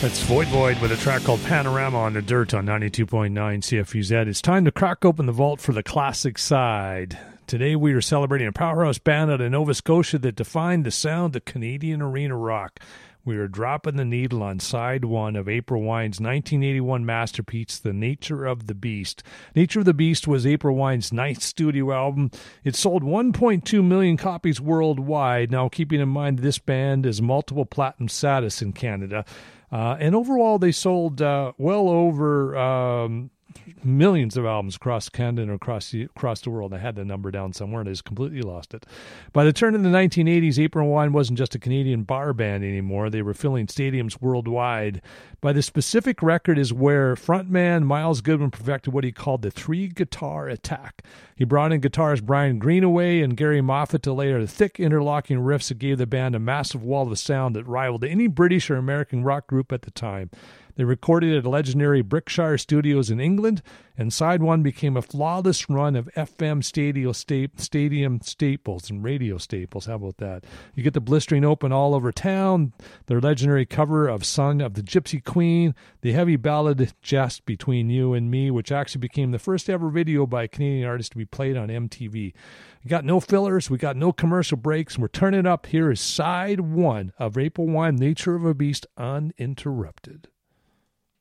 That's Void Void with a track called Panorama on the Dirt on 92.9 CFUZ. It's time to crack open the vault for the classic side. Today we are celebrating a powerhouse band out of Nova Scotia that defined the sound of Canadian arena rock. We are dropping the needle on side one of April Wine's 1981 masterpiece, The Nature of the Beast. Nature of the Beast was April Wine's ninth studio album. It sold 1.2 million copies worldwide. Now, keeping in mind this band is multiple platinum status in Canada. And overall, they sold well over millions of albums across Canada and across the world. I had the number down somewhere and I just completely lost it. By the turn of the 1980s, April Wine wasn't just a Canadian bar band anymore. They were filling stadiums worldwide. By the specific record is where frontman Miles Goodwin perfected what he called the three-guitar attack. He brought in guitarist Brian Greenaway and Gary Moffat to layer the thick interlocking riffs that gave the band a massive wall of sound that rivaled any British or American rock group at the time. They recorded at legendary Brickshire Studios in England, and side one became a flawless run of FM stadium staples and radio staples. How about that? You get the blistering open all over town, their legendary cover of Son of the Gypsy Queen, the heavy ballad Just Between You and Me, which actually became the first ever video by a Canadian artist to be played on MTV. We got no fillers, we got no commercial breaks, and we're turning it up. Here is side one of April Wine, Nature of a Beast, uninterrupted.